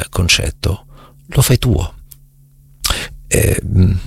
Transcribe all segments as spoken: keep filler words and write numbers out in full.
il concetto, lo fai tuo. Eh,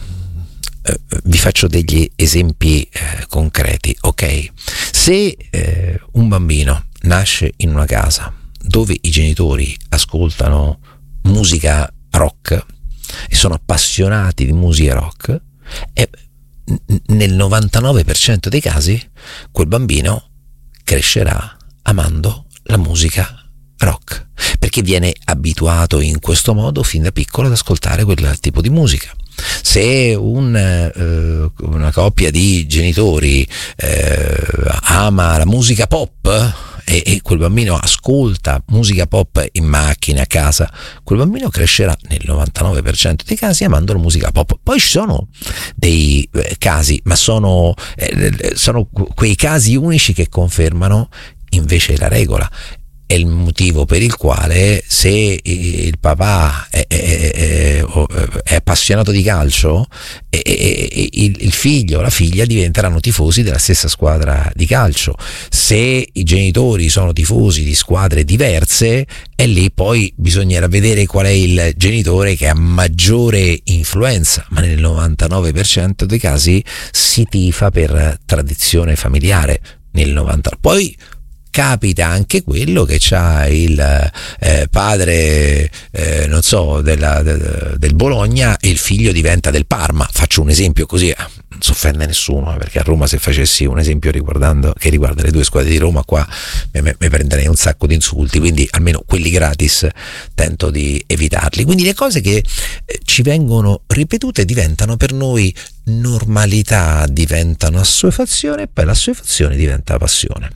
eh, vi faccio degli esempi eh, concreti. Ok, se eh, un bambino nasce in una casa dove i genitori ascoltano musica rock e sono appassionati di musica rock, e nel novantanove per cento dei casi quel bambino crescerà amando la musica rock, perché viene abituato in questo modo fin da piccolo ad ascoltare quel tipo di musica. Se un, eh, una coppia di genitori eh, ama la musica pop e, e quel bambino ascolta musica pop in macchina, a casa, quel bambino crescerà nel novantanove per cento dei casi amando la musica pop. Poi ci sono dei eh, casi, ma sono, eh, sono quei casi unici che confermano invece la regola. È il motivo per il quale, se il papà è, è, è, è appassionato di calcio, e, e, il, il figlio o la figlia diventeranno tifosi della stessa squadra di calcio. Se i genitori sono tifosi di squadre diverse, e lì poi bisognerà vedere qual è il genitore che ha maggiore influenza, ma nel novantanove per cento dei casi si tifa per tradizione familiare. Nel novanta poi capita anche quello che c'ha il eh, padre eh, non so della, de, del Bologna e il figlio diventa del Parma. Faccio un esempio così, eh, non si offende nessuno, perché a Roma, se facessi un esempio riguardando che riguarda le due squadre di Roma, qua mi prenderei un sacco di insulti, quindi almeno quelli gratis tento di evitarli. Quindi le cose che eh, ci vengono ripetute diventano per noi normalità, diventano assuefazione, e poi l'assuefazione diventa passione.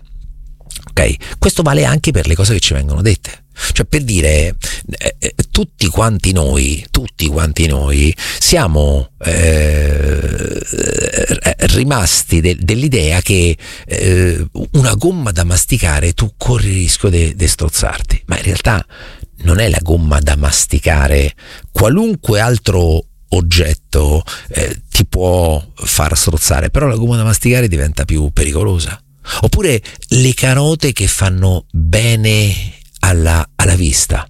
Ok, questo vale anche per le cose che ci vengono dette. Cioè, per dire, eh, tutti quanti noi, tutti quanti noi siamo eh, rimasti de, dell'idea che eh, una gomma da masticare tu corri il rischio di strozzarti, ma in realtà non è la gomma da masticare. Qualunque altro oggetto eh, ti può far strozzare, però la gomma da masticare diventa più pericolosa. Oppure le carote che fanno bene alla, alla vista.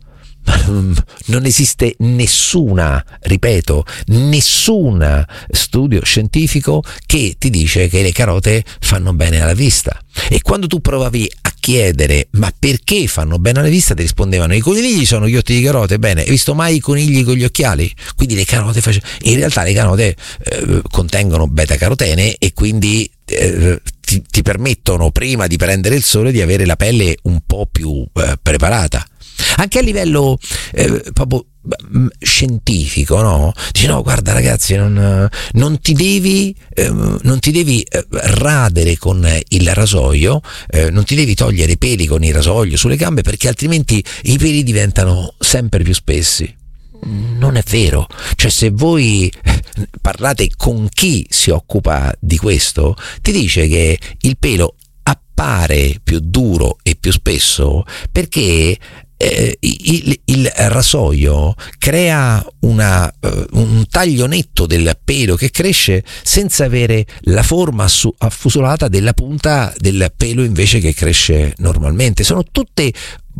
Non esiste nessuna, ripeto, nessun studio scientifico che ti dice che le carote fanno bene alla vista. E quando tu provavi a chiedere ma perché fanno bene alla vista, ti rispondevano: i conigli sono gli occhi di carote. Bene, hai visto mai i conigli con gli occhiali? Quindi le carote face... in realtà le carote eh, contengono beta carotene e quindi eh, ti, ti permettono, prima di prendere il sole, di avere la pelle un po' più eh, preparata. Anche a livello eh, proprio scientifico, no? Dici: no, guarda ragazzi, non, non ti devi eh, non ti devi eh, radere con il rasoio, eh, non ti devi togliere i peli con il rasoio sulle gambe, perché altrimenti i peli diventano sempre più spessi. Non è vero. Cioè, se voi parlate con chi si occupa di questo, ti dice che il pelo appare più duro e più spesso perché Eh, il, il rasoio crea una, uh, un taglio netto del pelo che cresce senza avere la forma assu- affusolata della punta del pelo invece che cresce normalmente. Sono tutte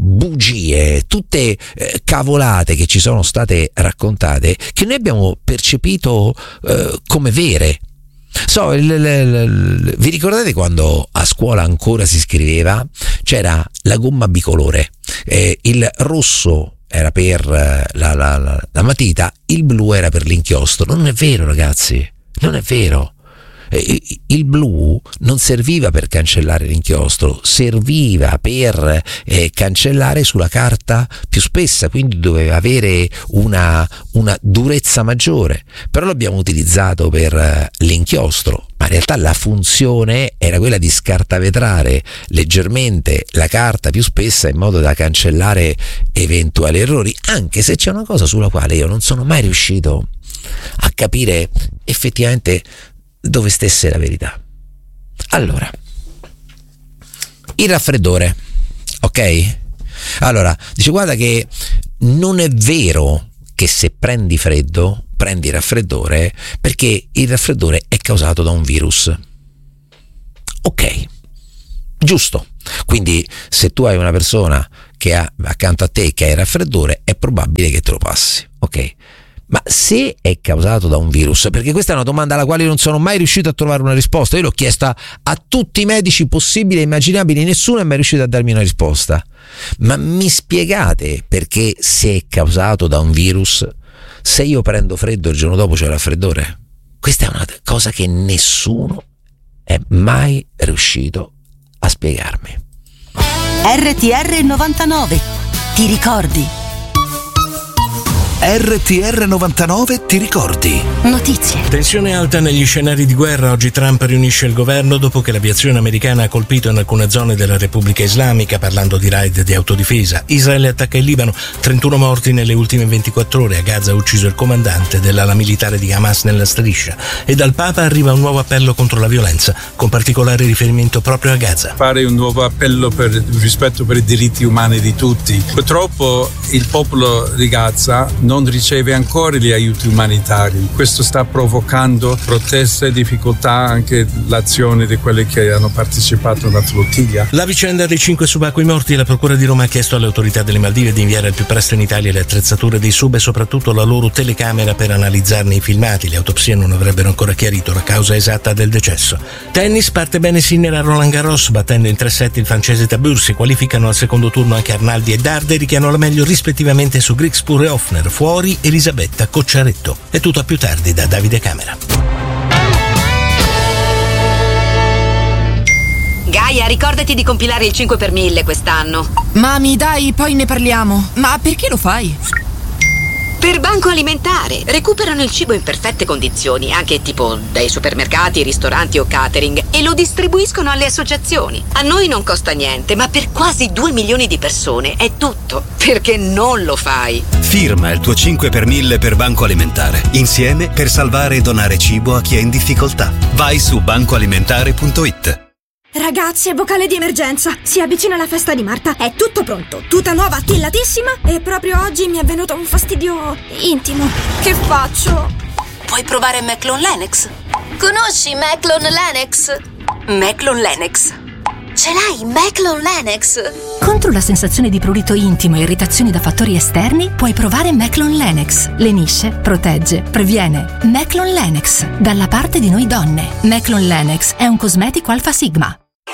bugie, tutte eh, cavolate che ci sono state raccontate, che noi abbiamo percepito eh, come vere. So, il, il, il, vi ricordate quando a scuola ancora si scriveva? C'era la gomma bicolore, eh, il rosso era per la, la, la, la matita, il blu era per l'inchiostro. Non è vero, ragazzi, non è vero. Eh, il blu non serviva per cancellare l'inchiostro, serviva per eh, cancellare sulla carta più spessa, quindi doveva avere una, una durezza maggiore, però l'abbiamo utilizzato per eh, l'inchiostro, ma in realtà la funzione era quella di scartavetrare leggermente la carta più spessa in modo da cancellare eventuali errori, anche se c'è una cosa sulla quale io non sono mai riuscito a capire effettivamente dove stesse la verità. Allora, il raffreddore, ok? Allora, dice: guarda che non è vero che se prendi freddo prendi raffreddore, perché il raffreddore è causato da un virus. Ok, giusto. Quindi se tu hai una persona che ha accanto a te che ha il raffreddore, è probabile che te lo passi, ok? Ma se è causato da un virus, perché questa è una domanda alla quale non sono mai riuscito a trovare una risposta, io l'ho chiesta a tutti i medici possibili e immaginabili, nessuno è mai riuscito a darmi una risposta. Ma mi spiegate perché se è causato da un virus, se io prendo freddo il giorno dopo c'è il raffreddore? Questa è una cosa che nessuno è mai riuscito a spiegarmi. R T R novantanove, ti ricordi? R T R novantanove ti ricordi? Notizie. Tensione alta negli scenari di guerra. Oggi Trump riunisce il governo dopo che l'aviazione americana ha colpito in alcune zone della Repubblica Islamica, parlando di raid di autodifesa. Israele attacca il Libano, trentuno morti nelle ultime ventiquattro ore. A Gaza ha ucciso il comandante dell'ala militare di Hamas nella striscia. E dal Papa arriva un nuovo appello contro la violenza, con particolare riferimento proprio a Gaza. Fare un nuovo appello per il rispetto per i diritti umani di tutti. Purtroppo il popolo di Gaza non riceve ancora gli aiuti umanitari. Questo sta provocando proteste e difficoltà anche l'azione di quelli che hanno partecipato alla flottiglia. La vicenda dei cinque subacquei morti. La Procura di Roma ha chiesto alle autorità delle Maldive di inviare al più presto in Italia le attrezzature dei sub e soprattutto la loro telecamera per analizzarne i filmati. Le autopsie non avrebbero ancora chiarito la causa esatta del decesso. Tennis, parte bene Sinner a Roland Garros, battendo in tre set il francese Tabur. Si qualificano al secondo turno anche Arnaldi e Darderi, che hanno la meglio rispettivamente su Grigspur e Hoffner. Fuori Elisabetta Cocciaretto. È tutto a più tardi da Davide Camera. Gaia, ricordati di compilare il cinque per mille quest'anno. Mami, dai, poi ne parliamo. Ma perché lo fai? Per Banco Alimentare. Recuperano il cibo in perfette condizioni, anche tipo dai supermercati, ristoranti o catering, e lo distribuiscono alle associazioni. A noi non costa niente, ma per quasi due milioni di persone è tutto. Perché non lo fai? Firma il tuo cinque per mille per Banco Alimentare. Insieme per salvare e donare cibo a chi è in difficoltà. Vai su banco alimentare punto it. Ragazzi, è vocale di emergenza. Si avvicina la festa di Marta. È tutto pronto. Tuta nuova, attillatissima. E proprio oggi mi è venuto un fastidio intimo. Che faccio? Puoi provare Maclon Lennox. Conosci Maclon Lennox? Maclon Lennox. Ce l'hai, Maclon Lennox? Contro la sensazione di prurito intimo e irritazioni da fattori esterni, puoi provare Maclon Lennox. Lenisce, protegge, previene. Maclon Lennox, dalla parte di noi donne. Maclon Lennox è un cosmetico Alfa Sigma.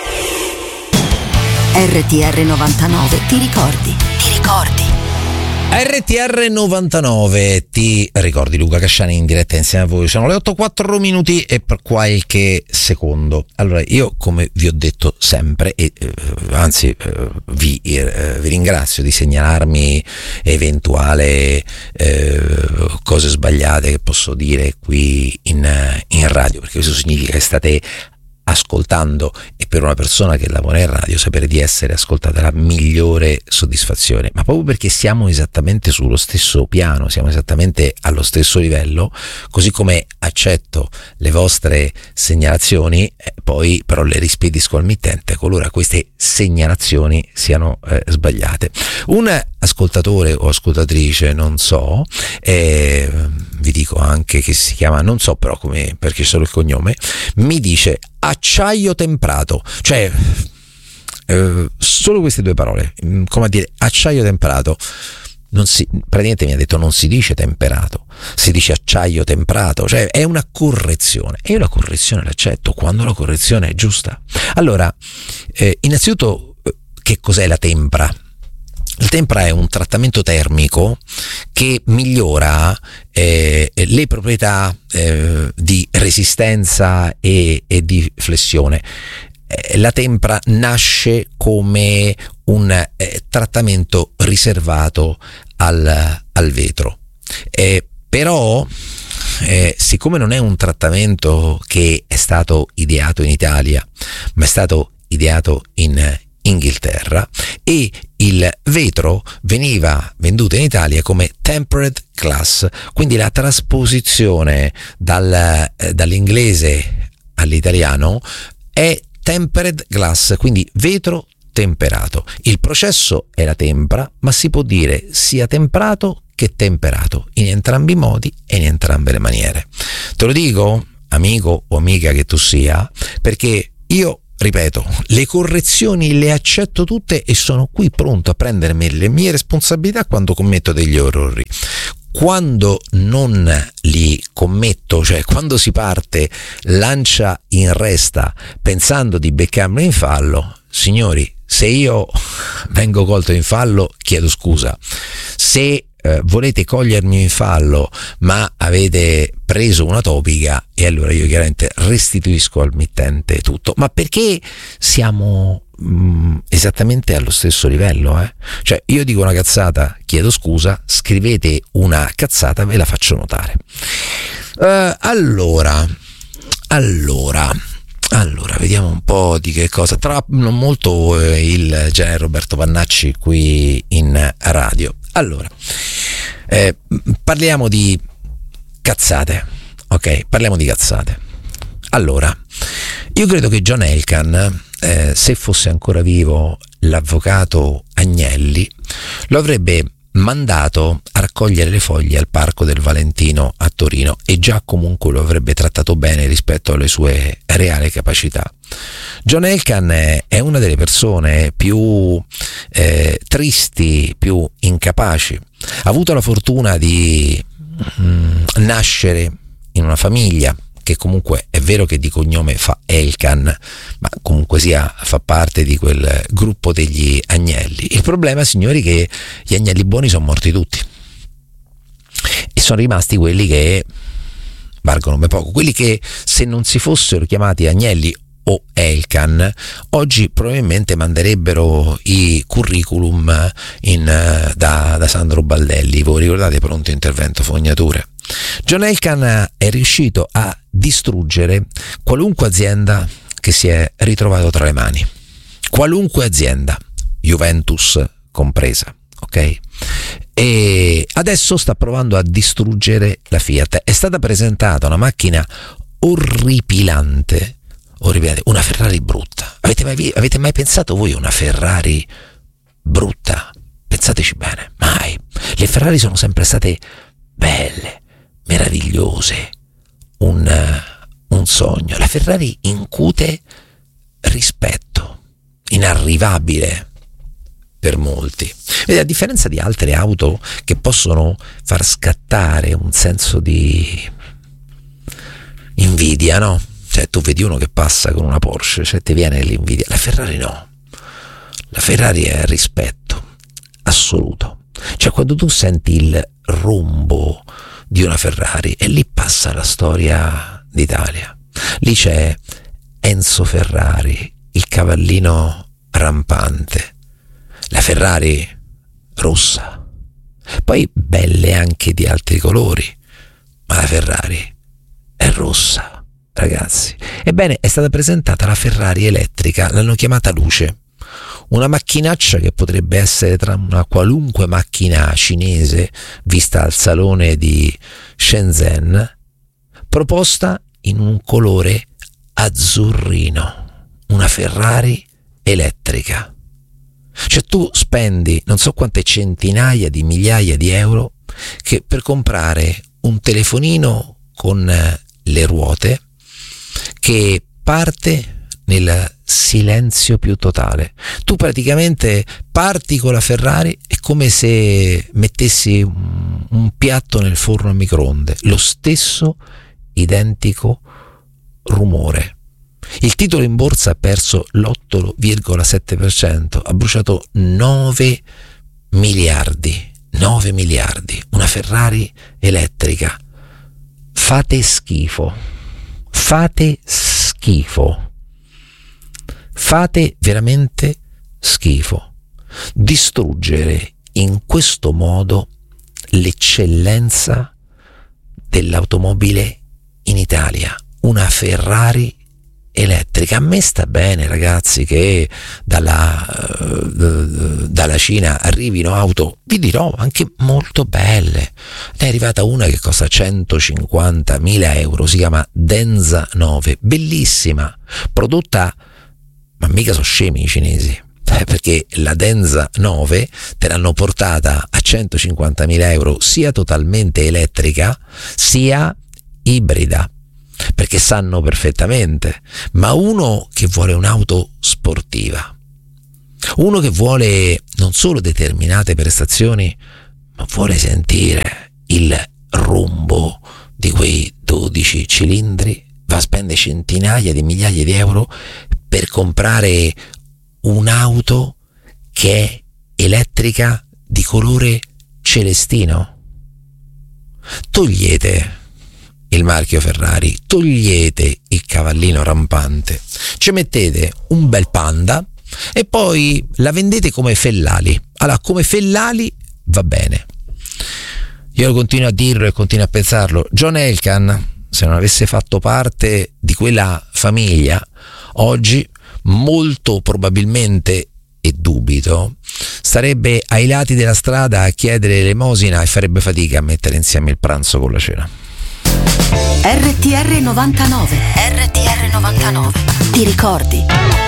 R T R novantanove, ti ricordi? Ti ricordi? R T R novantanove, ti ricordi? Luca Casciani in diretta insieme a voi. Sono le otto e quattro minuti e per qualche secondo. Allora, io come vi ho detto sempre, e eh, anzi eh, vi, eh, vi ringrazio di segnalarmi eventuali eh, cose sbagliate che posso dire qui in, in radio, perché questo significa che state ascoltando, e per una persona che lavora in radio sapere di essere ascoltata è la migliore soddisfazione, ma proprio perché siamo esattamente sullo stesso piano, siamo esattamente allo stesso livello, così come accetto le vostre segnalazioni, eh, poi però le rispedisco al mittente qualora queste segnalazioni siano eh, sbagliate. Un ascoltatore o ascoltatrice, non so, eh, vi dico anche che si chiama, non so però come, perché solo il cognome, mi dice acciaio temperato, cioè eh, solo queste due parole, come a dire acciaio temperato. Non si, praticamente mi ha detto non si dice temperato, si dice acciaio temperato, cioè è una correzione, e io la correzione l'accetto quando la correzione è giusta. Allora, eh, innanzitutto, che cos'è la tempra? Il tempra è un trattamento termico che migliora eh, le proprietà eh, di resistenza e, e di flessione. Eh, la tempra nasce come un eh, trattamento riservato al, al vetro, eh, però eh, siccome non è un trattamento che è stato ideato in Italia, ma è stato ideato in Inghilterra, e il vetro veniva venduto in Italia come tempered glass, quindi la trasposizione dal, eh, dall'inglese all'italiano è tempered glass, quindi vetro temperato. Il processo è la tempra, ma si può dire sia temperato che temperato, in entrambi i modi e in entrambe le maniere. Te lo dico, amico o amica che tu sia, perché io ripeto, le correzioni le accetto tutte e sono qui pronto a prendermi le mie responsabilità quando commetto degli errori. Quando non li commetto, cioè quando si parte lancia in resta pensando di beccarmi in fallo, signori, se io vengo colto in fallo chiedo scusa. Se eh, volete cogliermi in fallo ma avete preso una topica, e allora io chiaramente restituisco al mittente tutto. Ma perché siamo mh, esattamente allo stesso livello? Eh? Cioè io dico una cazzata, chiedo scusa, scrivete una cazzata, ve la faccio notare. Uh, allora, allora... Allora, vediamo un po' di che cosa. Tra non molto eh, il generale Roberto Pannacci qui in radio. Allora, eh, parliamo di cazzate, ok? Parliamo di cazzate. Allora, io credo che John Elkann, eh, se fosse ancora vivo l'avvocato Agnelli, lo avrebbe mandato a raccogliere le foglie al Parco del Valentino a Torino, e già comunque lo avrebbe trattato bene rispetto alle sue reali capacità. John Elkann è una delle persone più eh, tristi, più incapaci. Ha avuto la fortuna di mh, nascere in una famiglia che comunque è vero che di cognome fa Elkann, ma comunque sia fa parte di quel gruppo degli Agnelli. Il problema, signori, è che gli Agnelli buoni sono morti tutti e sono rimasti quelli che valgono ben poco, quelli che se non si fossero chiamati Agnelli o Elkann oggi probabilmente manderebbero i curriculum in, da, da Sandro Baldelli. Voi ricordate Pronto Intervento Fognature? John Elkann è riuscito a distruggere qualunque azienda che si è ritrovato tra le mani, qualunque azienda, Juventus compresa, ok? E adesso sta provando a distruggere la Fiat. È stata presentata una macchina orripilante, orripilante, una Ferrari brutta. Avete mai, avete mai pensato voi a una Ferrari brutta? Pensateci bene, mai. Le Ferrari sono sempre state belle, meravigliose, un, un sogno. La Ferrari incute rispetto, inarrivabile per molti. Vedi, a differenza di altre auto che possono far scattare un senso di invidia, no? Cioè tu vedi uno che passa con una Porsche, cioè ti viene l'invidia. La Ferrari no. La Ferrari è rispetto assoluto. Cioè quando tu senti il rombo di una Ferrari, e lì passa la storia d'Italia. Lì c'è Enzo Ferrari, il cavallino rampante, la Ferrari rossa, poi belle anche di altri colori, ma la Ferrari è rossa, ragazzi. Ebbene, è stata presentata la Ferrari elettrica, l'hanno chiamata Luce, una macchinaccia che potrebbe essere tra una qualunque macchina cinese vista al salone di Shenzhen, proposta in un colore azzurrino, una Ferrari elettrica. Cioè tu spendi non so quante centinaia di migliaia di euro che per comprare un telefonino con le ruote che parte nel silenzio più totale. Tu praticamente parti con la Ferrari, è come se mettessi un, un piatto nel forno a microonde, lo stesso identico rumore. Il titolo in borsa ha perso l'otto virgola sette per cento, ha bruciato nove miliardi, nove miliardi, una Ferrari elettrica. Fate schifo, fate schifo. Fate veramente schifo. Distruggere in questo modo l'eccellenza dell'automobile in Italia, una Ferrari elettrica. A me sta bene, ragazzi, che dalla, dalla Cina arrivino auto, vi dirò, anche molto belle. Ne è arrivata una che costa centocinquantamila euro, si chiama Denza nove, bellissima, prodotta, ma mica sono scemi i cinesi, eh, perché la Denza nove te l'hanno portata a centocinquantamila euro, sia totalmente elettrica sia ibrida. perché sanno perfettamente, ma uno che vuole un'auto sportiva, uno che vuole non solo determinate prestazioni, ma vuole sentire il rumbo di quei dodici cilindri, va a spendere centinaia di migliaia di euro per comprare un'auto che è elettrica di colore celestino. Togliete il marchio Ferrari, togliete il cavallino rampante, ci mettete un bel Panda e poi la vendete come Fellali. Allora, come Fellali va bene. Io continuo a dirlo e continuo a pensarlo. John Elkann, se non avesse fatto parte di quella famiglia, oggi molto probabilmente, e dubito, starebbe ai lati della strada a chiedere elemosina e farebbe fatica a mettere insieme il pranzo con la cena. R T R novantanove. R T R novantanove. Ti ricordi?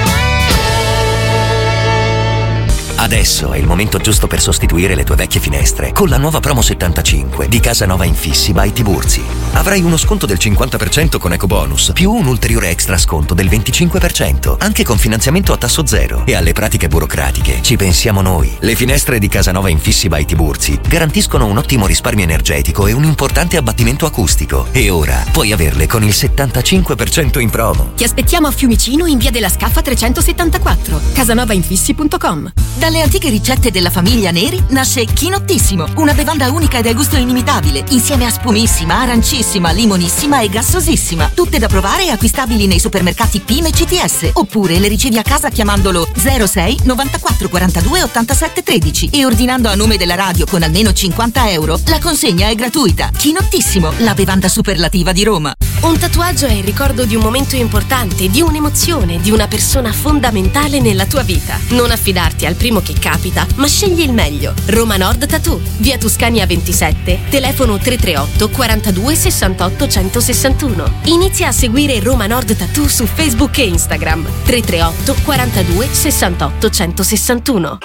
Adesso è il momento giusto per sostituire le tue vecchie finestre con la nuova promo settantacinque di Casanova Infissi by Tiburzi. Avrai uno sconto del cinquanta per cento con ecobonus più un ulteriore extra sconto del venticinque per cento anche con finanziamento a tasso zero, e alle pratiche burocratiche ci pensiamo noi. Le finestre di Casanova Infissi by Tiburzi garantiscono un ottimo risparmio energetico e un importante abbattimento acustico, e ora puoi averle con il settantacinque per cento in promo. Ti aspettiamo a Fiumicino in via della Scaffa trecentosettantaquattro, casanovainfissi punto com. Dalle antiche ricette della famiglia Neri nasce Chinottissimo, una bevanda unica ed a gusto inimitabile, insieme a spumissima, arancissima, limonissima e gassosissima. Tutte da provare e acquistabili nei supermercati P I M e C T S, oppure le ricevi a casa chiamandolo zero sei novantaquattro quarantadue ottantasette tredici e ordinando a nome della radio con almeno cinquanta euro. La consegna è gratuita. Chinottissimo, la bevanda superlativa di Roma. Un tatuaggio è il ricordo di un momento importante, di un'emozione, di una persona fondamentale nella tua vita. Non affidarti al primo che capita, ma scegli il meglio. Roma Nord Tattoo, via Tuscania ventisette, telefono tre tre otto quarantadue sessantotto centosessantuno. Inizia a seguire Roma Nord Tattoo su Facebook e Instagram. tre tre otto quarantadue sessantotto centosessantuno.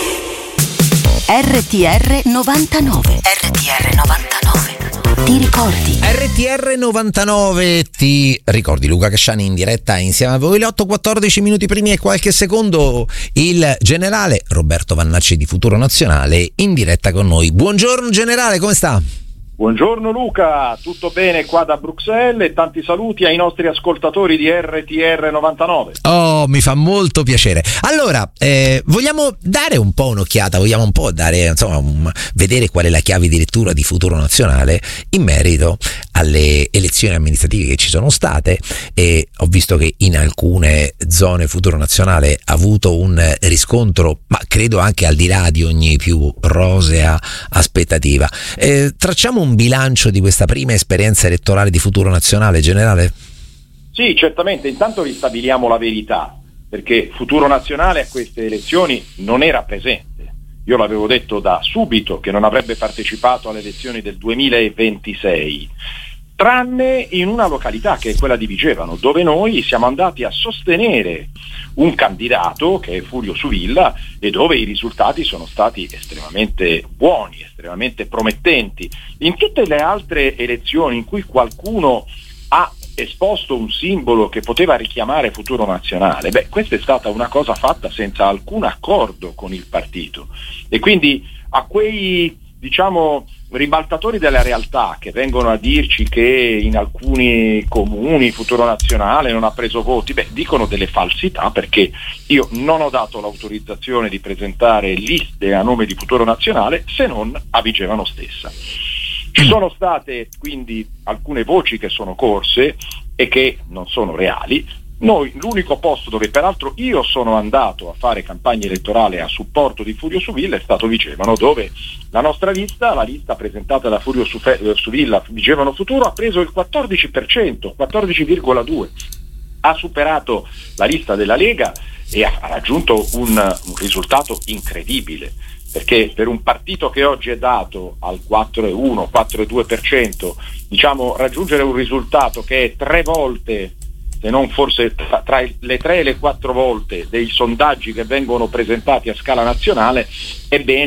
R T R novantanove. R T R novantanove. Ti ricordi? R T R novantanove, ti ricordi? Luca Casciani in diretta insieme a voi. Le otto e quattordici minuti primi e qualche secondo, il generale Roberto Vannacci di Futuro Nazionale in diretta con noi. Buongiorno generale, come sta? Buongiorno Luca, tutto bene qua da Bruxelles e tanti saluti ai nostri ascoltatori di R T R novantanove. Oh, mi fa molto piacere. Allora, eh, vogliamo dare un po' un'occhiata, vogliamo un po' dare, insomma, un, vedere qual è la chiave di lettura di Futuro Nazionale in merito alle elezioni amministrative che ci sono state, e ho visto che in alcune zone Futuro Nazionale ha avuto un riscontro, ma credo anche al di là di ogni più rosea aspettativa. Eh, tracciamo un bilancio di questa prima esperienza elettorale di Futuro Nazionale, generale? Sì, certamente. Intanto ristabiliamo la verità, perché Futuro Nazionale a queste elezioni non era presente. Io l'avevo detto da subito che non avrebbe partecipato alle elezioni del duemilaventisei, tranne in una località che è quella di Vigevano, dove noi siamo andati a sostenere un candidato che è Furio Suvilla e dove i risultati sono stati estremamente buoni, estremamente promettenti. In tutte le altre elezioni in cui qualcuno ha esposto un simbolo che poteva richiamare Futuro Nazionale, beh, questa è stata una cosa fatta senza alcun accordo con il partito, e quindi a quei, diciamo, ribaltatori della realtà che vengono a dirci che in alcuni comuni Futuro Nazionale non ha preso voti, beh, dicono delle falsità, perché io non ho dato l'autorizzazione di presentare liste a nome di Futuro Nazionale se non a Vigevano stessa. Ci sono state quindi alcune voci che sono corse e che non sono reali. Noi, l'unico posto dove peraltro io sono andato a fare campagna elettorale a supporto di Furio Suvilla è stato Vigevano, dove la nostra lista, la lista presentata da Furio Suvilla, Vigevano Futuro, ha preso il quattordici per cento, quattordici virgola due per cento. Ha superato la lista della Lega e ha raggiunto un, un risultato incredibile, perché per un partito che oggi è dato al quattro virgola uno quattro virgola due per cento, diciamo, raggiungere un risultato che è tre volte, se non forse tra, tra le tre e le quattro volte dei sondaggi che vengono presentati a scala nazionale, ebbene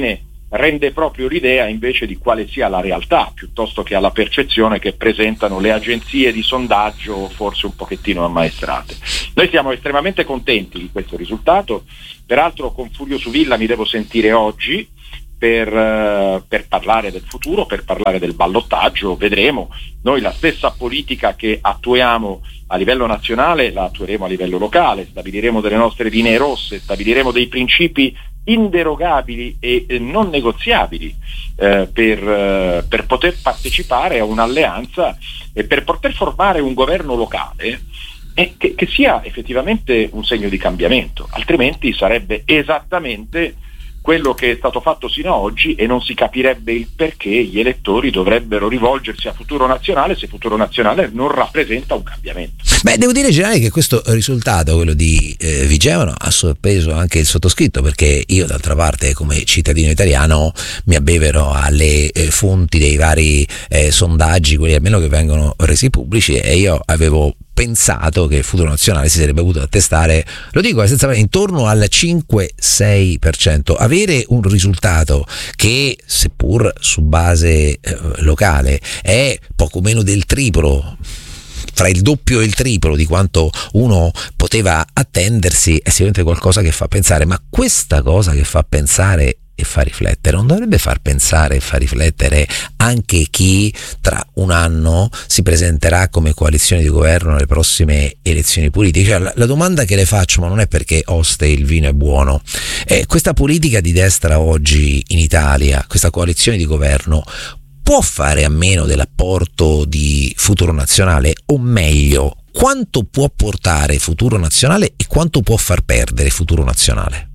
rende proprio l'idea invece di quale sia la realtà, piuttosto che alla percezione che presentano le agenzie di sondaggio, forse un pochettino ammaestrate. Noi siamo estremamente contenti di questo risultato, peraltro con Furio Suvilla mi devo sentire oggi per, uh, per parlare del futuro, per parlare del ballottaggio. Vedremo, noi la stessa politica che attuiamo a livello nazionale la attueremo a livello locale, stabiliremo delle nostre linee rosse, stabiliremo dei principi inderogabili e eh, non negoziabili eh, per, eh, per poter partecipare a un'alleanza e per poter formare un governo locale e che, che sia effettivamente un segno di cambiamento, altrimenti sarebbe esattamente quello che è stato fatto sino ad oggi e non si capirebbe il perché gli elettori dovrebbero rivolgersi a Futuro Nazionale se Futuro Nazionale non rappresenta un cambiamento. Beh, devo dire, Generale, che questo risultato, quello di eh, Vigevano, ha sorpreso anche il sottoscritto, perché io d'altra parte come cittadino italiano mi abbevero alle eh, fonti dei vari eh, sondaggi, quelli almeno che vengono resi pubblici, e io avevo pensato che il Futuro Nazionale si sarebbe potuto attestare, lo dico senza intorno al cinque sei per cento. Avere un risultato che, seppur su base eh, locale, è poco meno del triplo, fra il doppio e il triplo di quanto uno poteva attendersi, è sicuramente qualcosa che fa pensare. Ma questa cosa che fa pensare e fa riflettere non dovrebbe far pensare e far riflettere anche chi tra un anno si presenterà come coalizione di governo alle prossime elezioni politiche? Cioè, la, la domanda che le faccio, ma non è perché Oste il vino è buono, eh, questa politica di destra oggi in Italia, questa coalizione di governo, può fare a meno dell'apporto di Futuro Nazionale? O meglio, quanto può portare Futuro Nazionale e quanto può far perdere Futuro Nazionale?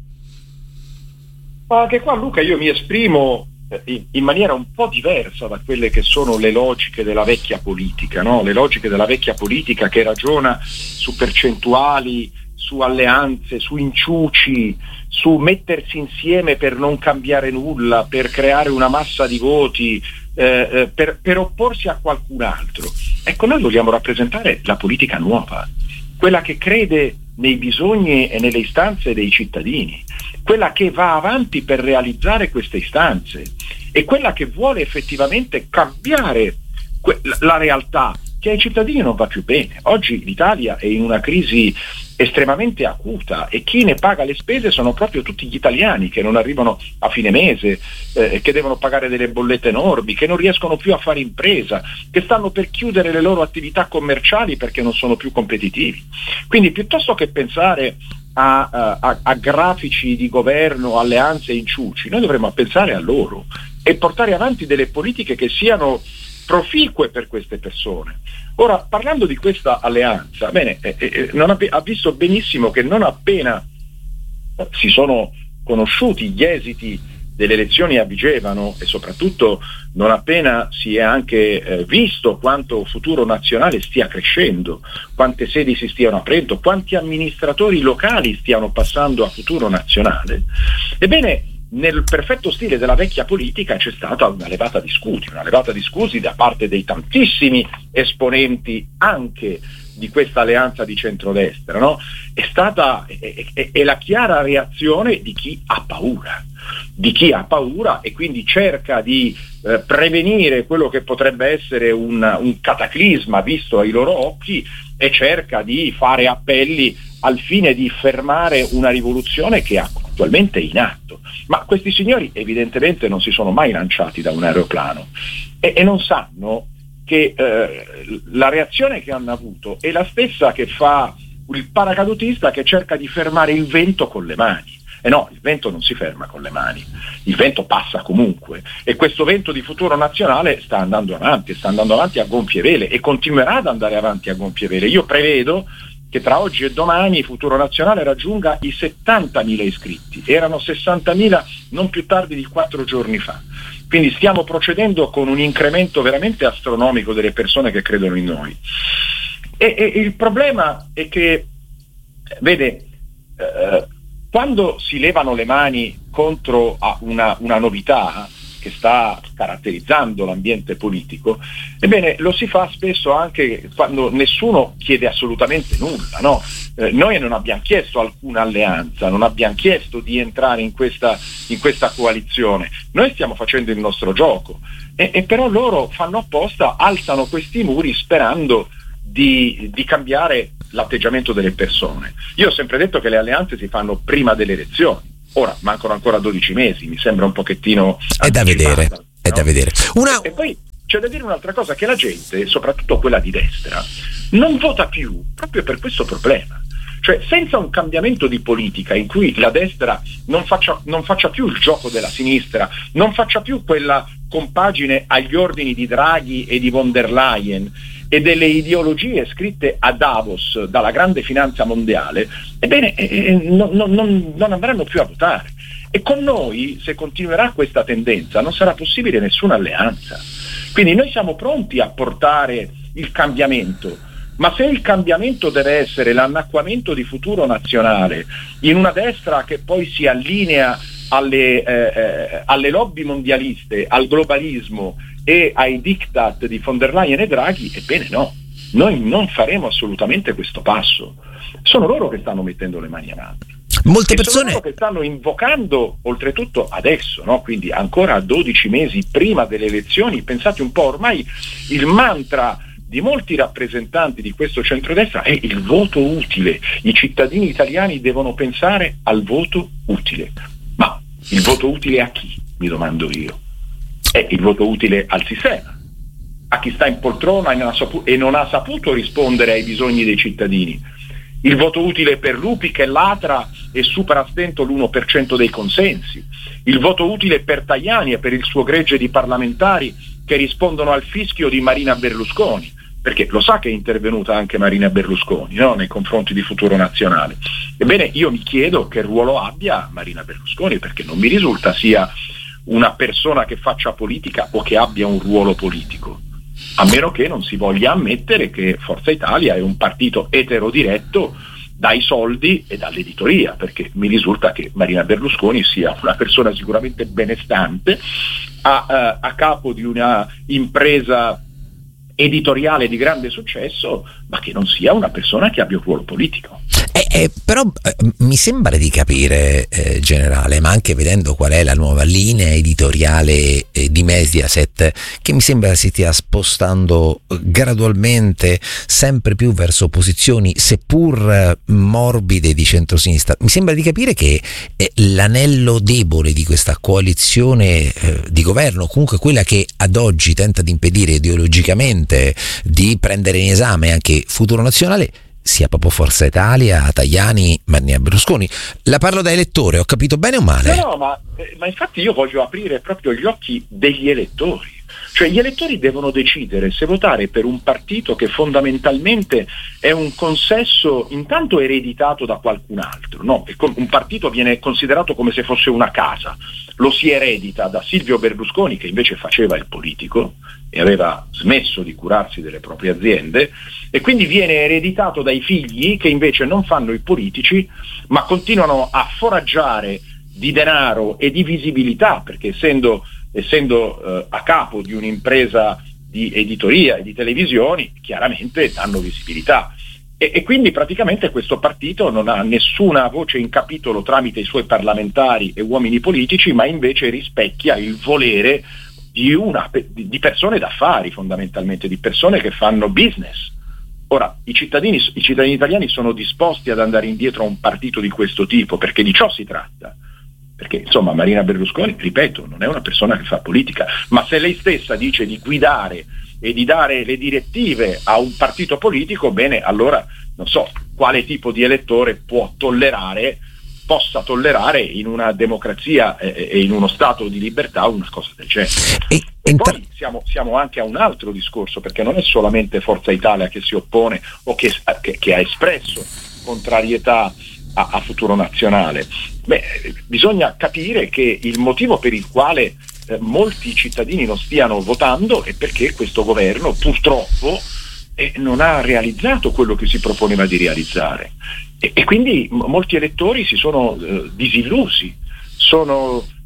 Anche qua, Luca, io mi esprimo in, in maniera un po' diversa da quelle che sono le logiche della vecchia politica, no? Le logiche della vecchia politica che ragiona su percentuali, su alleanze, su inciuci, su mettersi insieme per non cambiare nulla, per creare una massa di voti, eh, per, per opporsi a qualcun altro. Ecco, noi vogliamo rappresentare la politica nuova, quella che crede nei bisogni e nelle istanze dei cittadini, quella che va avanti per realizzare queste istanze e quella che vuole effettivamente cambiare que- la realtà che ai cittadini non va più bene. Oggi l'Italia è in una crisi estremamente acuta e chi ne paga le spese sono proprio tutti gli italiani che non arrivano a fine mese, eh, che devono pagare delle bollette enormi, che non riescono più a fare impresa, che stanno per chiudere le loro attività commerciali perché non sono più competitivi. Quindi piuttosto che pensare a, a, a grafici di governo, alleanze e inciuci, noi dovremmo pensare a loro e portare avanti delle politiche che siano proficue per queste persone. Ora, parlando di questa alleanza, bene, eh, eh, non ha, ha visto benissimo che non appena si sono conosciuti gli esiti delle elezioni a Vigevano e soprattutto non appena si è anche eh, visto quanto Futuro Nazionale stia crescendo, quante sedi si stiano aprendo, quanti amministratori locali stiano passando a Futuro Nazionale, ebbene, nel perfetto stile della vecchia politica c'è stata una levata di scudi, una levata di scudi da parte dei tantissimi esponenti anche di questa alleanza di centrodestra, no? È stata è, è, è la chiara reazione di chi ha paura, di chi ha paura e quindi cerca di eh, prevenire quello che potrebbe essere un, un cataclisma visto ai loro occhi e cerca di fare appelli al fine di fermare una rivoluzione che è attualmente in atto. Ma questi signori evidentemente non si sono mai lanciati da un aeroplano e, e non sanno che eh, la reazione che hanno avuto è la stessa che fa il paracadutista che cerca di fermare il vento con le mani. E no, il vento non si ferma con le mani, il vento passa comunque e questo vento di Futuro Nazionale sta andando avanti, sta andando avanti a gonfie vele e continuerà ad andare avanti a gonfie vele. Io prevedo che tra oggi e domani Futuro Nazionale raggiunga i settantamila iscritti, erano sessantamila non più tardi di quattro giorni fa. Quindi stiamo procedendo con un incremento veramente astronomico delle persone che credono in noi. E, e il problema è che, vede, eh, quando si levano le mani contro una, una novità, che sta caratterizzando l'ambiente politico, ebbene lo si fa spesso anche quando nessuno chiede assolutamente nulla, no? Eh, noi non abbiamo chiesto alcuna alleanza, non abbiamo chiesto di entrare in questa, in questa coalizione, noi stiamo facendo il nostro gioco e, e però loro fanno apposta, alzano questi muri sperando di, di cambiare l'atteggiamento delle persone. Io ho sempre detto che le alleanze si fanno prima delle elezioni. Ora mancano ancora dodici mesi, mi sembra un pochettino è da vedere, no? È da vedere. Una... E, e poi c'è da dire un'altra cosa, che la gente, soprattutto quella di destra, non vota più proprio per questo problema. Cioè, senza un cambiamento di politica in cui la destra non faccia, non faccia più il gioco della sinistra, non faccia più quella compagine agli ordini di Draghi e di von der Leyen e delle ideologie scritte a Davos dalla grande finanza mondiale, ebbene eh, non, non, non andranno più a votare. E con noi, se continuerà questa tendenza, non sarà possibile nessuna alleanza. Quindi noi siamo pronti a portare il cambiamento, ma se il cambiamento deve essere l'annacquamento di Futuro Nazionale in una destra che poi si allinea alle, eh, alle lobby mondialiste, al globalismo e ai diktat di von der Leyen e Draghi, ebbene no, noi non faremo assolutamente questo passo. Sono loro che stanno mettendo le mani avanti. Molte e persone sono loro che stanno invocando, oltretutto adesso, no? Quindi ancora dodici mesi prima delle elezioni, pensate un po', ormai il mantra di molti rappresentanti di questo centrodestra è il voto utile. I cittadini italiani devono pensare al voto utile. Ma il voto utile a chi? Mi domando io. È il voto utile al sistema, a chi sta in poltrona e non ha saputo, e non ha saputo rispondere ai bisogni dei cittadini. Il voto utile per Lupi che latra e supera a stento l'uno per cento dei consensi. Il voto utile per Tajani e per il suo gregge di parlamentari che rispondono al fischio di Marina Berlusconi, perché lo sa che è intervenuta anche Marina Berlusconi, no? Nei confronti di Futuro Nazionale. Ebbene, io mi chiedo che ruolo abbia Marina Berlusconi, perché non mi risulta sia una persona che faccia politica o che abbia un ruolo politico, a meno che non si voglia ammettere che Forza Italia è un partito eterodiretto dai soldi e dall'editoria, perché mi risulta che Marina Berlusconi sia una persona sicuramente benestante, a, a, a capo di una impresa editoriale di grande successo, ma che non sia una persona che abbia un ruolo politico. Eh, eh, però eh, mi sembra di capire, eh, generale, ma anche vedendo qual è la nuova linea editoriale eh, di Mediaset, che mi sembra si stia spostando gradualmente sempre più verso posizioni seppur eh, morbide di centrosinistra. Mi sembra di capire che eh, l'anello debole di questa coalizione eh, di governo, comunque quella che ad oggi tenta di impedire ideologicamente di prendere in esame anche Futuro Nazionale, sia proprio Forza Italia, Tajani, Marina Berlusconi. La parlo da elettore, ho capito bene o male? No, no, ma, eh, ma infatti io voglio aprire proprio gli occhi degli elettori. Cioè gli elettori devono decidere se votare per un partito che fondamentalmente è un consesso intanto ereditato da qualcun altro, no? Un partito viene considerato come se fosse una casa, lo si eredita da Silvio Berlusconi, che invece faceva il politico e aveva smesso di curarsi delle proprie aziende, e quindi viene ereditato dai figli che invece non fanno i politici ma continuano a foraggiare di denaro e di visibilità, perché essendo essendo eh, a capo di un'impresa di editoria e di televisioni, chiaramente danno visibilità. E, e quindi praticamente questo partito non ha nessuna voce in capitolo tramite i suoi parlamentari e uomini politici, ma invece rispecchia il volere di, una, di persone d'affari, fondamentalmente, di persone che fanno business. Ora, i cittadini, i cittadini italiani sono disposti ad andare indietro a un partito di questo tipo, perché di ciò si tratta. Perché insomma Marina Berlusconi, ripeto, non è una persona che fa politica, ma se lei stessa dice di guidare e di dare le direttive a un partito politico, bene, allora non so quale tipo di elettore può tollerare, possa tollerare in una democrazia e, e in uno stato di libertà una cosa del genere. E, e poi siamo, siamo anche a un altro discorso, perché non è solamente Forza Italia che si oppone o che, che, che ha espresso contrarietà a, a Futuro Nazionale. Beh, bisogna capire che il motivo per il quale eh, molti cittadini non stiano votando è perché questo governo purtroppo eh, non ha realizzato quello che si proponeva di realizzare e, e quindi m- molti elettori si sono eh, disillusi, sono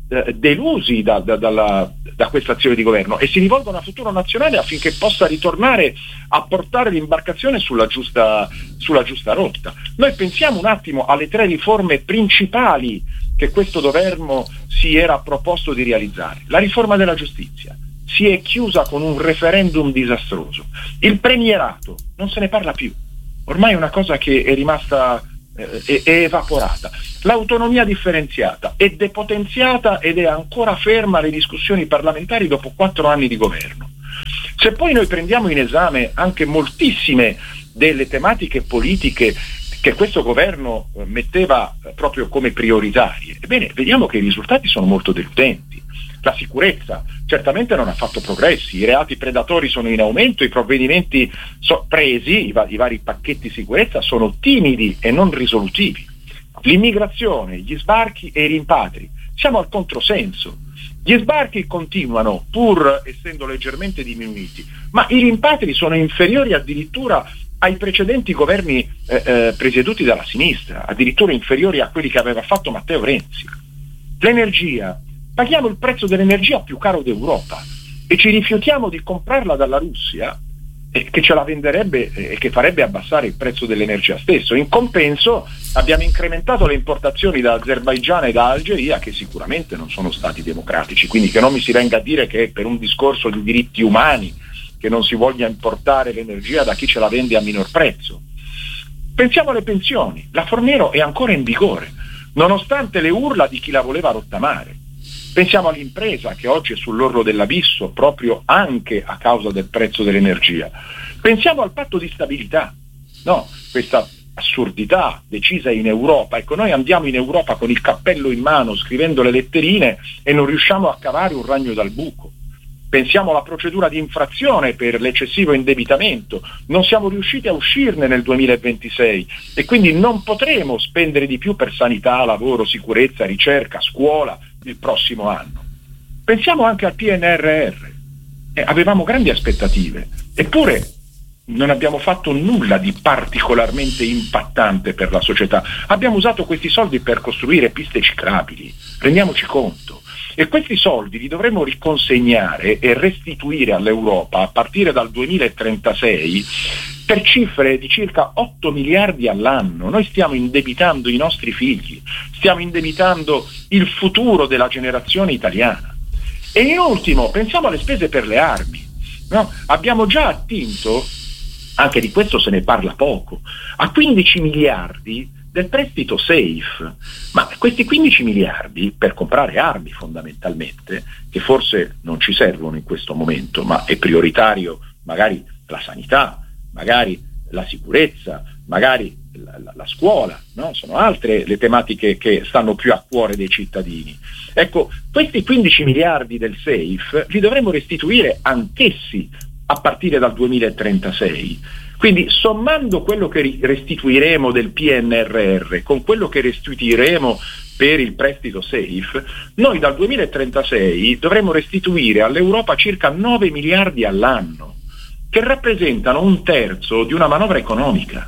eh, delusi da, da, dalla, da questa azione di governo e si rivolgono a Futuro Nazionale affinché possa ritornare a portare l'imbarcazione sulla giusta, sulla giusta rotta. Noi pensiamo un attimo alle tre riforme principali che questo governo si era proposto di realizzare. La riforma della giustizia si è chiusa con un referendum disastroso. Il premierato non se ne parla più, ormai è una cosa che è rimasta eh, è, è evaporata. L'autonomia differenziata è depotenziata ed è ancora ferma alle discussioni parlamentari dopo quattro anni di governo. Se poi noi prendiamo in esame anche moltissime delle tematiche politiche che questo governo metteva proprio come prioritarie, ebbene vediamo che i risultati sono molto deludenti. La sicurezza certamente non ha fatto progressi, i reati predatori sono in aumento, i provvedimenti so- presi, i, va- i vari pacchetti sicurezza sono timidi e non risolutivi. L'immigrazione, gli sbarchi e i rimpatri, siamo al controsenso. Gli sbarchi continuano pur essendo leggermente diminuiti, ma i rimpatri sono inferiori addirittura ai precedenti governi eh, eh, presieduti dalla sinistra, addirittura inferiori a quelli che aveva fatto Matteo Renzi. L'energia, paghiamo il prezzo dell'energia più caro d'Europa e ci rifiutiamo di comprarla dalla Russia, eh, che ce la venderebbe e eh, che farebbe abbassare il prezzo dell'energia stesso. In compenso abbiamo incrementato le importazioni da Azerbaigian e da Algeria, che sicuramente non sono stati democratici, quindi che non mi si venga a dire che per un discorso di diritti umani che non si voglia importare l'energia da chi ce la vende a minor prezzo. Pensiamo alle pensioni, la Fornero è ancora in vigore, nonostante le urla di chi la voleva rottamare. Pensiamo all'impresa che oggi è sull'orlo dell'abisso proprio anche a causa del prezzo dell'energia. Pensiamo al patto di stabilità, no, questa assurdità decisa in Europa. Ecco, noi andiamo in Europa con il cappello in mano scrivendo le letterine e non riusciamo a cavare un ragno dal buco. Pensiamo alla procedura di infrazione per l'eccessivo indebitamento, non siamo riusciti a uscirne nel duemilaventisei e quindi non potremo spendere di più per sanità, lavoro, sicurezza, ricerca, scuola il prossimo anno. Pensiamo anche al P N R R, eh, avevamo grandi aspettative, eppure non abbiamo fatto nulla di particolarmente impattante per la società. Abbiamo usato questi soldi per costruire piste ciclabili, rendiamoci conto. E questi soldi li dovremo riconsegnare e restituire all'Europa a partire dal duemilatrentasei per cifre di circa otto miliardi all'anno. Noi stiamo indebitando i nostri figli, stiamo indebitando il futuro della generazione italiana. E in ultimo, pensiamo alle spese per le armi. No? Abbiamo già attinto, anche di questo se ne parla poco, a quindici miliardi del prestito SAFE, ma questi quindici miliardi per comprare armi fondamentalmente, che forse non ci servono in questo momento, ma è prioritario magari la sanità, magari la sicurezza, magari la, la, la scuola, no? Sono altre le tematiche che stanno più a cuore dei cittadini. Ecco, questi quindici miliardi del SAFE li dovremo restituire anch'essi a partire dal duemilatrentasei. Quindi sommando quello che restituiremo del P N R R con quello che restituiremo per il prestito SAFE, noi dal duemilatrentasei dovremo restituire all'Europa circa nove miliardi all'anno, che rappresentano un terzo di una manovra economica.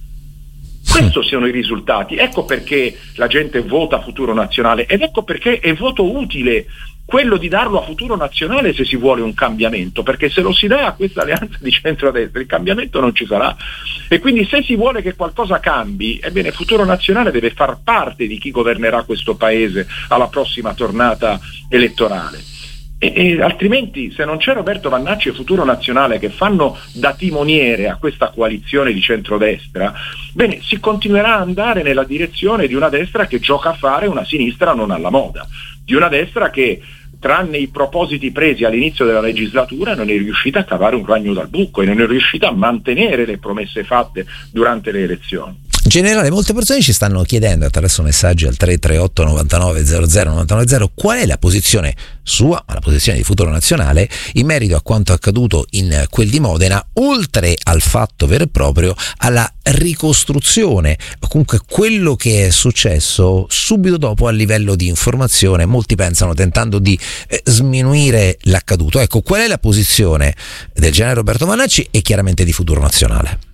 Questi sono i risultati, ecco perché la gente vota Futuro Nazionale ed ecco perché è voto utile quello di darlo a Futuro Nazionale se si vuole un cambiamento, perché se lo si dà a questa alleanza di centrodestra il cambiamento non ci sarà, e quindi se si vuole che qualcosa cambi, ebbene Futuro Nazionale deve far parte di chi governerà questo paese alla prossima tornata elettorale. E, e altrimenti, se non c'è Roberto Vannacci e Futuro Nazionale che fanno da timoniere a questa coalizione di centrodestra, bene, si continuerà a andare nella direzione di una destra che gioca a fare una sinistra non alla moda, di una destra che, tranne i propositi presi all'inizio della legislatura, non è riuscita a cavare un ragno dal buco e non è riuscita a mantenere le promesse fatte durante le elezioni. Generale, molte persone ci stanno chiedendo attraverso messaggi al tre tre otto novantanove zero zero novantanove zero qual è la posizione sua, ma la posizione di Futuro Nazionale in merito a quanto accaduto in quel di Modena, oltre al fatto vero e proprio alla ricostruzione, comunque quello che è successo subito dopo a livello di informazione, molti pensano tentando di eh, sminuire l'accaduto. Ecco, qual è la posizione del generale Roberto Vannacci e chiaramente di Futuro Nazionale?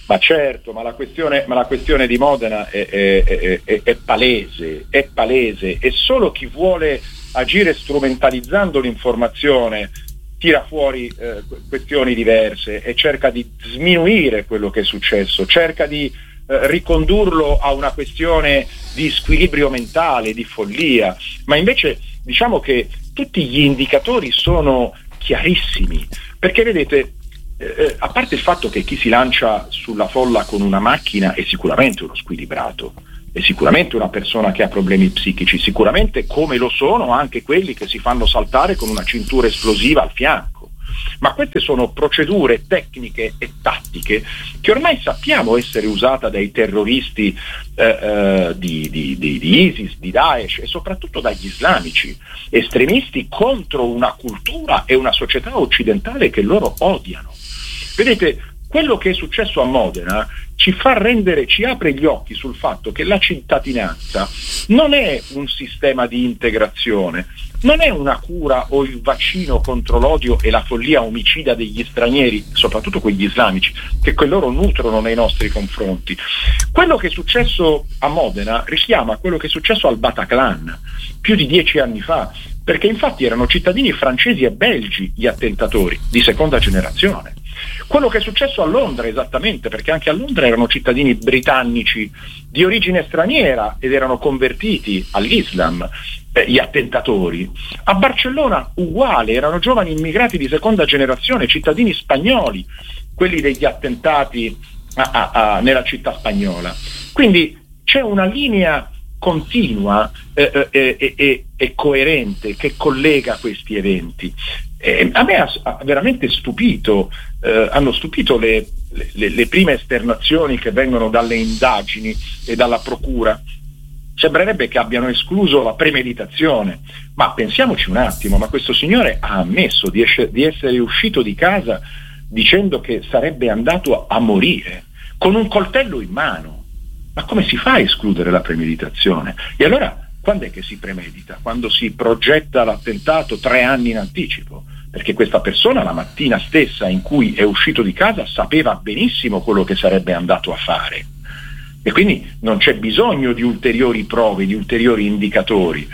Ma certo, ma la questione, ma la questione di Modena è, è, è, è, è palese, è palese, e solo chi vuole agire strumentalizzando l'informazione tira fuori eh, questioni diverse e cerca di sminuire quello che è successo, cerca di eh, ricondurlo a una questione di squilibrio mentale, di follia, ma invece diciamo che tutti gli indicatori sono chiarissimi, perché vedete, Eh, a parte il fatto che chi si lancia sulla folla con una macchina è sicuramente uno squilibrato, è sicuramente una persona che ha problemi psichici, sicuramente come lo sono anche quelli che si fanno saltare con una cintura esplosiva al fianco, ma queste sono procedure tecniche e tattiche che ormai sappiamo essere usate dai terroristi eh, eh, di, di, di, di ISIS, di Daesh e soprattutto dagli islamici, estremisti contro una cultura e una società occidentale che loro odiano. Vedete, quello che è successo a Modena ci fa rendere, ci apre gli occhi sul fatto che la cittadinanza non è un sistema di integrazione, non è una cura o il vaccino contro l'odio e la follia omicida degli stranieri, soprattutto quegli islamici, che que loro nutrono nei nostri confronti. Quello che è successo a Modena richiama quello che è successo al Bataclan più di dieci anni fa, perché infatti erano cittadini francesi e belgi gli attentatori di seconda generazione. Quello che è successo a Londra esattamente, perché anche a Londra erano cittadini britannici di origine straniera ed erano convertiti all'Islam, eh, gli attentatori. A Barcellona uguale, erano giovani immigrati di seconda generazione, cittadini spagnoli, quelli degli attentati a, a, a, nella città spagnola. Quindi c'è una linea continua e eh, eh, eh, eh, coerente che collega questi eventi. Eh, a me ha, ha veramente stupito, eh, hanno stupito le, le, le prime esternazioni che vengono dalle indagini e dalla procura. Sembrerebbe che abbiano escluso la premeditazione, ma pensiamoci un attimo, ma questo signore ha ammesso di, esce, di essere uscito di casa dicendo che sarebbe andato a morire con un coltello in mano. Ma come si fa a escludere la premeditazione? E allora quando è che si premedita? Quando si progetta l'attentato tre anni in anticipo, perché questa persona la mattina stessa in cui è uscito di casa sapeva benissimo quello che sarebbe andato a fare, e quindi non c'è bisogno di ulteriori prove, di ulteriori indicatori,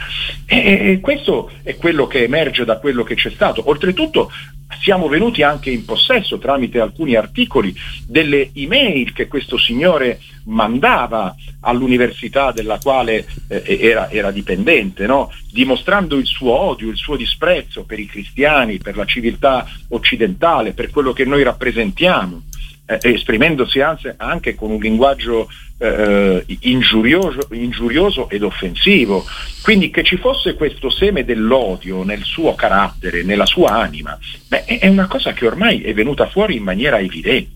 e questo è quello che emerge da quello che c'è stato. Oltretutto siamo venuti anche in possesso, tramite alcuni articoli, delle email che questo signore mandava all'università della quale eh, era, era dipendente, no? Dimostrando il suo odio, il suo disprezzo per i cristiani, per la civiltà occidentale, per quello che noi rappresentiamo, eh, esprimendosi anzi, anche con un linguaggio eh, ingiurioso, ingiurioso ed offensivo. Quindi che ci fosse questo seme dell'odio nel suo carattere, nella sua anima, beh, è una cosa che ormai è venuta fuori in maniera evidente.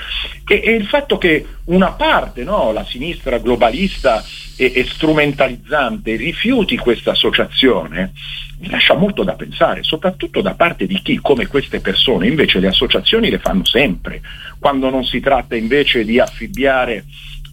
E, e il fatto che una parte, no, la sinistra globalista e, e strumentalizzante rifiuti questa associazione mi lascia molto da pensare, soprattutto da parte di chi, come queste persone, invece le associazioni le fanno sempre, quando non si tratta invece di affibbiare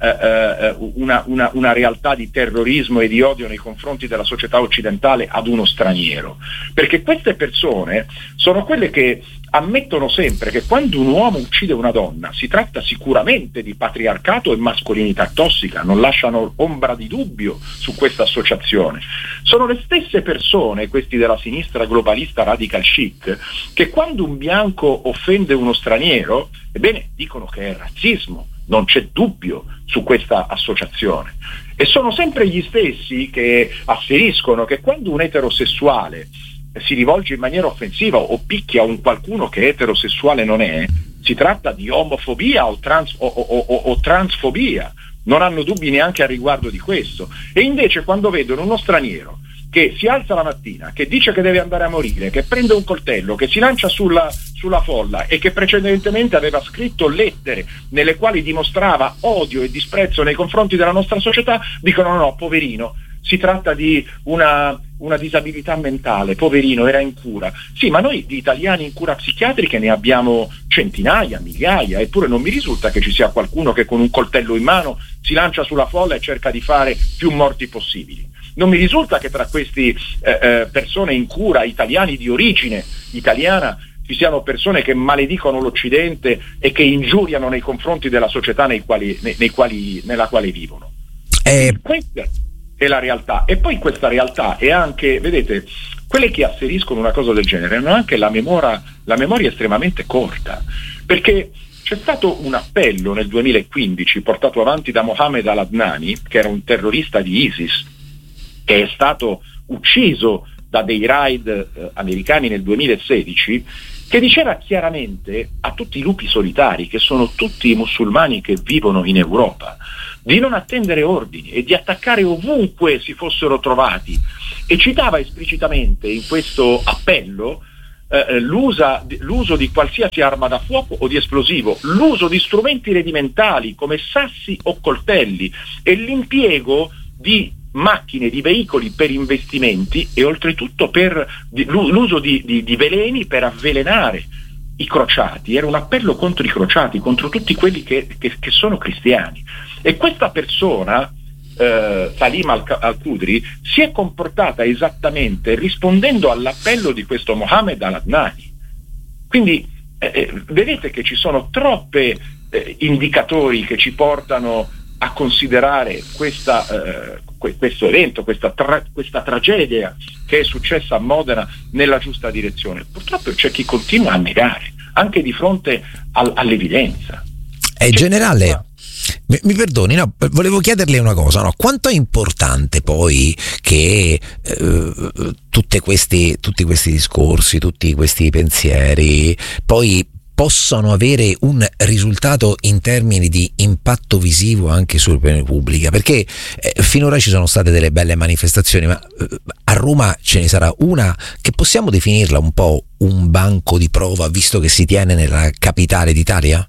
eh, una, una, una realtà di terrorismo e di odio nei confronti della società occidentale ad uno straniero. Perché queste persone sono quelle che ammettono sempre che quando un uomo uccide una donna si tratta sicuramente di patriarcato e mascolinità tossica, non lasciano ombra di dubbio su questa associazione. Sono le stesse persone, questi della sinistra globalista radical chic, che quando un bianco offende uno straniero, ebbene, dicono che è razzismo, non c'è dubbio su questa associazione. E sono sempre gli stessi che asseriscono che quando un eterosessuale si rivolge in maniera offensiva o picchia un qualcuno che eterosessuale non è, si tratta di omofobia o, trans, o, o, o, o transfobia, non hanno dubbi neanche a riguardo di questo. E invece quando vedono uno straniero che si alza la mattina, che dice che deve andare a morire, che prende un coltello, che si lancia sulla, sulla folla e che precedentemente aveva scritto lettere nelle quali dimostrava odio e disprezzo nei confronti della nostra società, dicono no, no, poverino, si tratta di una, una disabilità mentale, poverino, era in cura. Sì, ma noi di italiani in cura psichiatriche ne abbiamo centinaia, migliaia, eppure non mi risulta che ci sia qualcuno che con un coltello in mano si lancia sulla folla e cerca di fare più morti possibili. Non mi risulta che tra questi eh, eh, persone in cura, italiani di origine italiana, ci siano persone che maledicono l'Occidente e che ingiuriano nei confronti della società nei quali, nei, nei quali, nella quale vivono. Eh... Questa è la realtà. E poi questa realtà è anche, vedete, quelle che asseriscono una cosa del genere hanno anche la memoria, la memoria estremamente corta, perché c'è stato un appello nel duemilaquindici portato avanti da Mohammed al-Adnani, che era un terrorista di ISIS, che è stato ucciso da dei raid eh, americani nel duemilasedici, che diceva chiaramente a tutti i lupi solitari, che sono tutti i musulmani che vivono in Europa, di non attendere ordini e di attaccare ovunque si fossero trovati, e citava esplicitamente in questo appello eh, l'usa, l'uso di qualsiasi arma da fuoco o di esplosivo, l'uso di strumenti rudimentali come sassi o coltelli e l'impiego di macchine, di veicoli per investimenti e oltretutto per di, l'uso di, di, di veleni per avvelenare i crociati. Era un appello contro i crociati, contro tutti quelli che, che, che sono cristiani. E questa persona, eh, Salim al-Qudri, si è comportata esattamente rispondendo all'appello di questo Mohammed al-Adnani. Quindi eh, vedete che ci sono troppe eh, indicatori che ci portano a considerare questa, eh, questo evento, questa, tra- questa tragedia che è successa a Modena nella giusta direzione. Purtroppo c'è chi continua a negare, anche di fronte al- all'evidenza. È generale. Mi, mi perdoni, no, volevo chiederle una cosa, no? Quanto è importante poi che eh, tutte questi, tutti questi discorsi, tutti questi pensieri poi possano avere un risultato in termini di impatto visivo anche sull'opinione pubblica, perché eh, finora ci sono state delle belle manifestazioni, ma eh, a Roma ce ne sarà una che possiamo definirla un po' un banco di prova, visto che si tiene nella capitale d'Italia?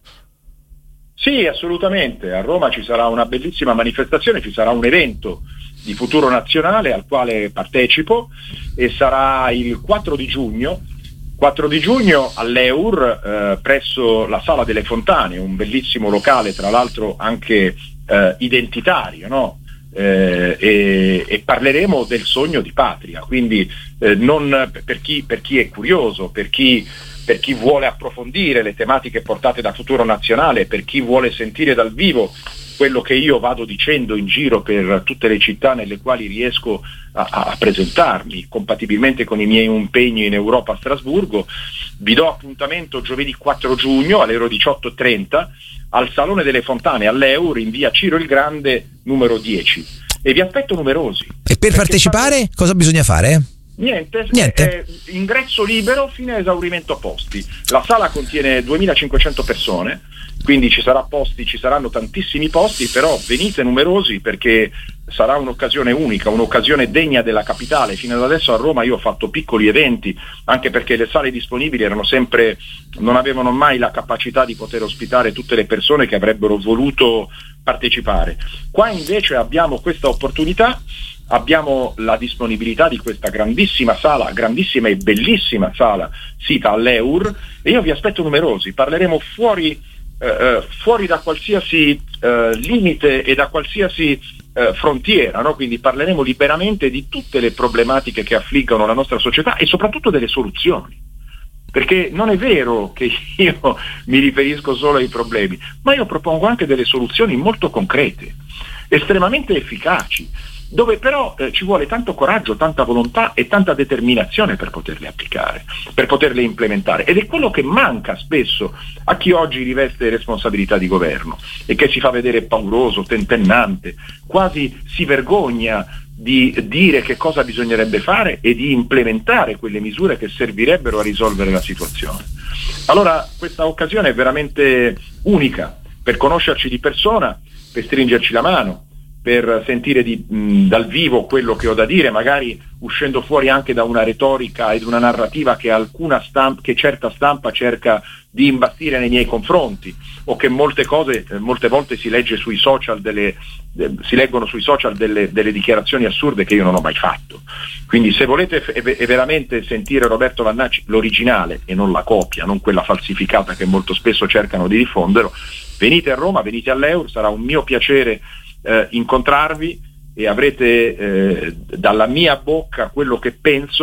Sì, assolutamente. A Roma ci sarà una bellissima manifestazione, ci sarà un evento di Futuro Nazionale al quale partecipo e sarà il quattro di giugno. quattro di giugno all'Eur eh, presso la Sala delle Fontane, un bellissimo locale, tra l'altro anche eh, identitario, no? Eh, e, e parleremo del sogno di patria, quindi eh, non per chi, per chi è curioso, per chi per chi vuole approfondire le tematiche portate da Futuro Nazionale, per chi vuole sentire dal vivo quello che io vado dicendo in giro per tutte le città nelle quali riesco a, a presentarmi, compatibilmente con i miei impegni in Europa a Strasburgo. Vi do appuntamento giovedì quattro giugno alle ore diciotto e trenta al Salone delle Fontane all'Eur in via Ciro il Grande numero dieci, e vi aspetto numerosi. E per partecipare fate... cosa bisogna fare? Niente, Niente. È ingresso libero fino a esaurimento posti. La sala contiene duemilacinquecento persone, quindi ci sarà posti, ci saranno tantissimi posti, però venite numerosi perché sarà un'occasione unica, un'occasione degna della capitale. Fino ad adesso a Roma io ho fatto piccoli eventi, anche perché le sale disponibili erano sempre, non avevano mai la capacità di poter ospitare tutte le persone che avrebbero voluto partecipare. Qua invece abbiamo questa opportunità. Abbiamo la disponibilità di questa grandissima sala, grandissima e bellissima sala sita all'Eur, e io vi aspetto numerosi. Parleremo fuori, eh, fuori da qualsiasi eh, limite e da qualsiasi eh, frontiera, no? Quindi parleremo liberamente di tutte le problematiche che affliggono la nostra società e soprattutto delle soluzioni. Perché non è vero che io mi riferisco solo ai problemi, ma io propongo anche delle soluzioni molto concrete, estremamente efficaci, dove però eh, ci vuole tanto coraggio, tanta volontà e tanta determinazione per poterle applicare, per poterle implementare. Ed è quello che manca spesso a chi oggi riveste responsabilità di governo e che si fa vedere pauroso, tentennante, quasi si vergogna di dire che cosa bisognerebbe fare e di implementare quelle misure che servirebbero a risolvere la situazione. Allora questa occasione è veramente unica per conoscerci di persona, per stringerci la mano, per sentire di, mh, dal vivo quello che ho da dire, magari uscendo fuori anche da una retorica ed una narrativa che alcuna stampa, che certa stampa cerca di imbastire nei miei confronti, o che molte cose, eh, molte volte si legge sui social delle, eh, si leggono sui social delle, delle dichiarazioni assurde che io non ho mai fatto. Quindi se volete f- e veramente sentire Roberto Vannacci, l'originale e non la copia, non quella falsificata che molto spesso cercano di diffonderlo, venite a Roma, venite all'Eur, sarà un mio piacere Eh, incontrarvi e avrete eh, dalla mia bocca quello che penso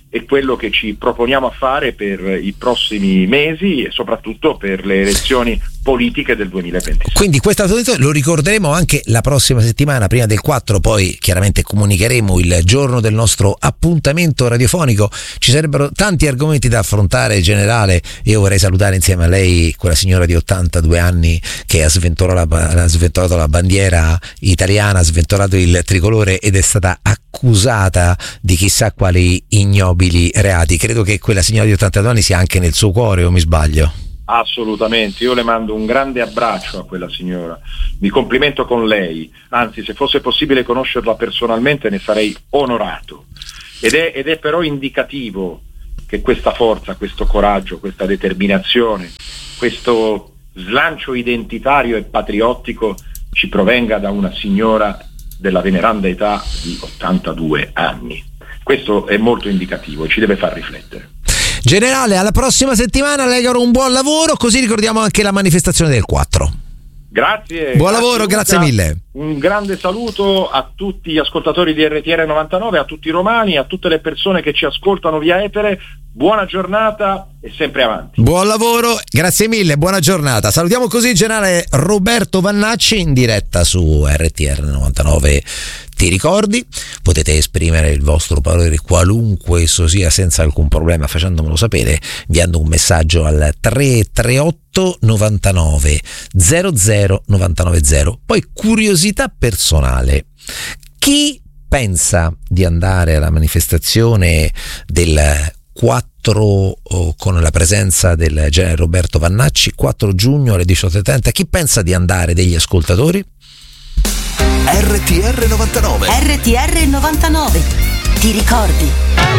è quello che ci proponiamo a fare per i prossimi mesi e soprattutto per le elezioni politiche del duemilaventisei. Quindi questo lo ricorderemo anche la prossima settimana, prima del quattro, poi chiaramente comunicheremo il giorno del nostro appuntamento radiofonico. Ci sarebbero tanti argomenti da affrontare, generale. Io vorrei salutare insieme a lei quella signora di ottantadue anni che ha sventolato la, ha sventolato la bandiera italiana, ha sventolato il tricolore ed è stata accusata di chissà quali ignobili reati. Credo che quella signora di ottantadue anni sia anche nel suo cuore, o mi sbaglio? Assolutamente, io le mando un grande abbraccio a quella signora, mi complimento con lei, anzi se fosse possibile conoscerla personalmente ne sarei onorato, ed è, ed è però indicativo che questa forza, questo coraggio, questa determinazione, questo slancio identitario e patriottico ci provenga da una signora della veneranda età di ottantadue anni. Questo è molto indicativo e ci deve far riflettere. Generale, alla prossima settimana, le auguro un buon lavoro, così ricordiamo anche la manifestazione del quattro. Grazie. Buon grazie lavoro, Luca. grazie mille. Un grande saluto a tutti gli ascoltatori di R T R novantanove, a tutti i romani, a tutte le persone che ci ascoltano via etere. Buona giornata e sempre avanti. Buon lavoro, grazie mille, buona giornata. Salutiamo così il generale Roberto Vannacci in diretta su R T R novantanove. Ti ricordi? Potete esprimere il vostro parere qualunque esso sia senza alcun problema facendomelo sapere inviando un messaggio al tre tre otto novantanove zero zero novantanove zero. Poi curiosità personale: chi pensa di andare alla manifestazione del quattro con la presenza del generale Roberto Vannacci, quattro giugno alle diciotto e trenta? Chi pensa di andare degli ascoltatori? R T R novantanove. R T R novantanove. Ti ricordi?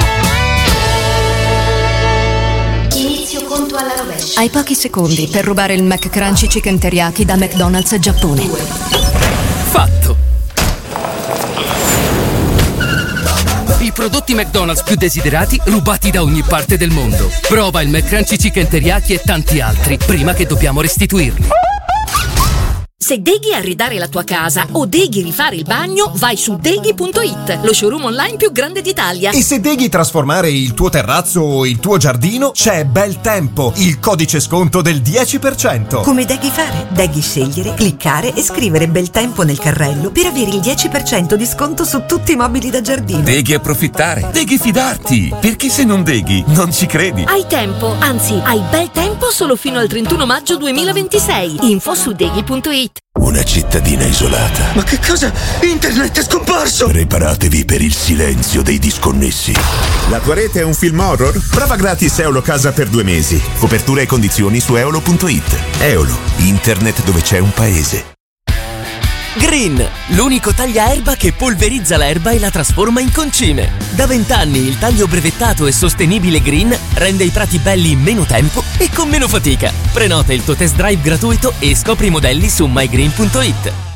Inizio conto alla rovescia. Hai pochi secondi per rubare il McCrunchy Chicken Teriyaki da McDonald's Giappone. Fatto. I prodotti McDonald's più desiderati rubati da ogni parte del mondo. Prova il McCrunchy Chicken Teriyaki e tanti altri prima che dobbiamo restituirli. Se deghi arredare la tua casa o deghi rifare il bagno, vai su deghi punto it, lo showroom online più grande d'Italia. E se deghi trasformare il tuo terrazzo o il tuo giardino, c'è Bel Tempo, il codice sconto del dieci per cento. Come deghi fare? Deghi scegliere, cliccare e scrivere Bel Tempo nel carrello per avere il dieci per cento di sconto su tutti i mobili da giardino. Deghi approfittare, deghi fidarti, perché se non deghi non ci credi. Hai tempo, anzi hai bel tempo solo fino al trentuno maggio duemilaventisei. Info su deghi punto it. Una cittadina isolata. Ma che cosa? Internet è scomparso! Preparatevi per il silenzio dei disconnessi. La tua rete è un film horror? Prova gratis Eolo Casa per due mesi. Copertura e condizioni su eolo punto it. Eolo, internet dove c'è un paese. Green, l'unico tagliaerba che polverizza l'erba e la trasforma in concime. Da vent'anni il taglio brevettato e sostenibile Green rende i prati belli in meno tempo e con meno fatica. Prenota il tuo test drive gratuito e scopri i modelli su my green punto it.